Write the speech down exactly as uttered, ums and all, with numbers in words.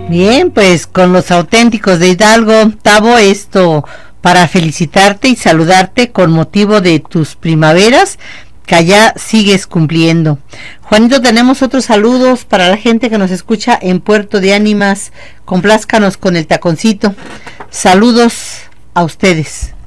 Bien, pues con los auténticos de Hidalgo, Tavo, esto para felicitarte y saludarte con motivo de tus primaveras que allá sigues cumpliendo. Juanito, tenemos otros saludos para la gente que nos escucha en Puerto de Ánimas. Complázcanos con el taconcito. Saludos a ustedes.